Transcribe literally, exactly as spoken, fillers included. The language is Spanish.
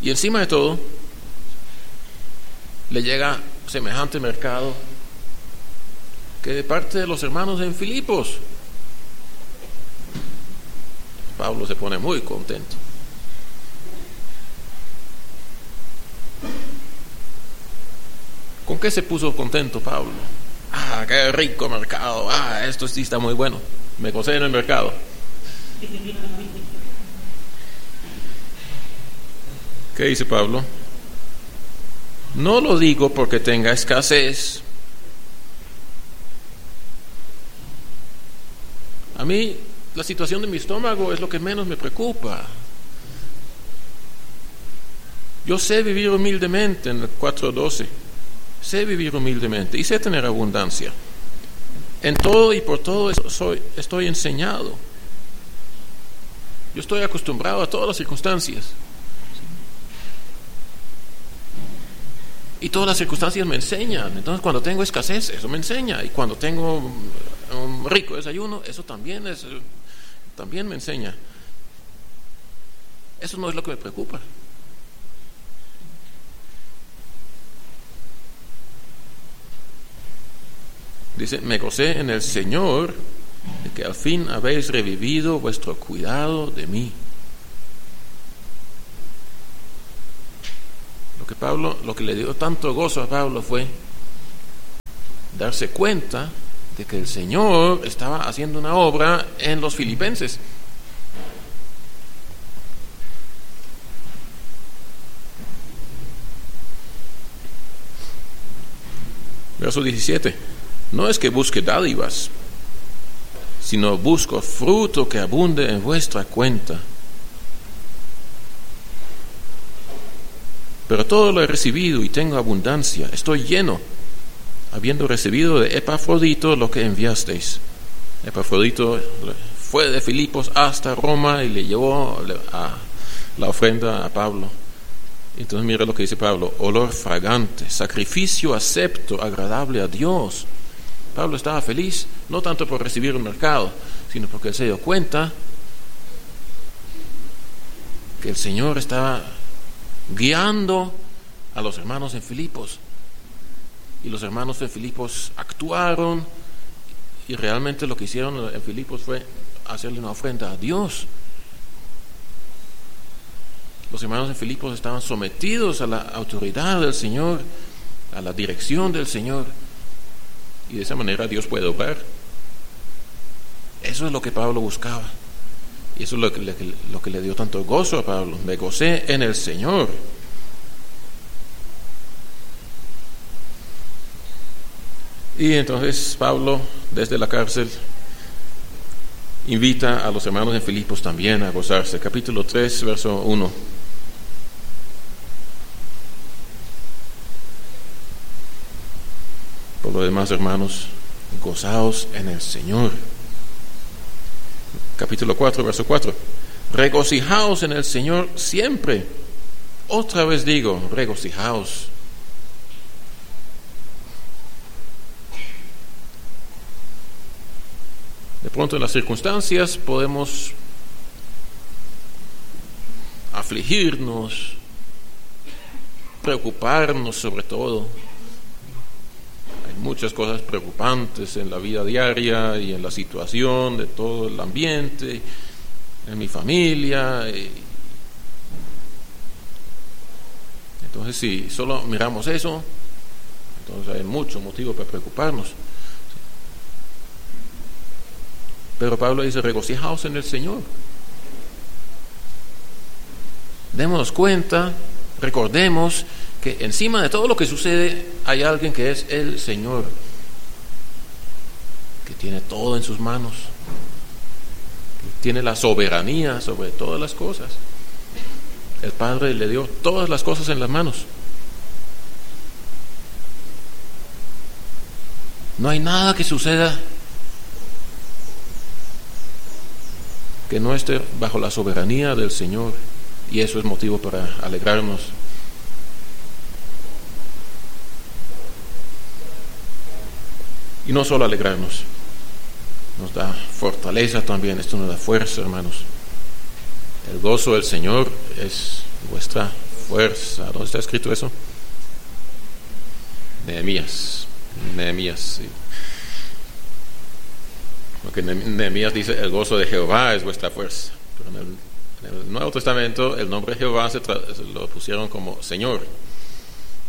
Y encima de todo, le llega semejante mercado que de parte de los hermanos en Filipos, Pablo se pone muy contento. ¿Con qué se puso contento Pablo? Ah, qué rico mercado. Ah, esto sí está muy bueno. Me gocé en el mercado. ¿Qué dice Pablo? No lo digo porque tenga escasez. A mí la situación de mi estómago es lo que menos me preocupa. Yo sé vivir humildemente en el cuatro doce. Sé vivir humildemente y sé tener abundancia. En todo y por todo soy, estoy enseñado. Yo estoy acostumbrado a todas las circunstancias. Y todas las circunstancias me enseñan. Entonces cuando tengo escasez, eso me enseña. Y cuando tengo un rico desayuno, eso también, es, también me enseña. Eso no es lo que me preocupa. Dice, me gocé en el Señor de que al fin habéis revivido vuestro cuidado de mí. Lo que Pablo, lo que le dio tanto gozo a Pablo fue darse cuenta de que el Señor estaba haciendo una obra en los filipenses. Verso diecisiete. No es que busque dádivas, sino busco fruto que abunde en vuestra cuenta. Pero todo lo he recibido y tengo abundancia, estoy lleno, habiendo recibido de Epafrodito lo que enviasteis. Epafrodito fue de Filipos hasta Roma y le llevó a la ofrenda a Pablo. Entonces mira lo que dice Pablo: olor fragante, sacrificio acepto, agradable a Dios. Pablo estaba feliz, no tanto por recibir un mercado, sino porque él se dio cuenta que el Señor estaba guiando a los hermanos en Filipos. Y los hermanos en Filipos actuaron, y realmente lo que hicieron en Filipos fue hacerle una ofrenda a Dios. Los hermanos en Filipos estaban sometidos a la autoridad del Señor, a la dirección del Señor. Y de esa manera Dios puede obrar. Eso es lo que Pablo buscaba. Y eso es lo que, le, lo que le dio tanto gozo a Pablo. Me gocé en el Señor. Y entonces Pablo, desde la cárcel, invita a los hermanos en Filipos también a gozarse. Capítulo tres, verso uno. Por lo demás, hermanos, gozaos en el Señor. Capítulo cuatro, verso cuatro. Regocijaos en el Señor siempre. Otra vez digo, regocijaos. De pronto en las circunstancias podemos afligirnos, preocuparnos sobre todo. Muchas cosas preocupantes en la vida diaria y en la situación de todo el ambiente, en mi familia. Entonces, si solo miramos eso, entonces hay mucho motivo para preocuparnos. Pero Pablo dice, regocijaos en el Señor. Démonos cuenta, recordemos que encima de todo lo que sucede hay alguien que es el Señor, que tiene todo en sus manos, que tiene la soberanía sobre todas las cosas. El Padre le dio todas las cosas en las manos. No hay nada que suceda que no esté bajo la soberanía del Señor, y eso es motivo para alegrarnos. Y no solo alegrarnos, nos da fortaleza también. Esto nos da fuerza, hermanos. El gozo del Señor es vuestra fuerza. ¿Dónde está escrito eso? Nehemías. Nehemías, sí. Porque Nehemías dice, el gozo de Jehová es vuestra fuerza. Pero en el, en el Nuevo Testamento el nombre Jehová se, tra- se lo pusieron como Señor.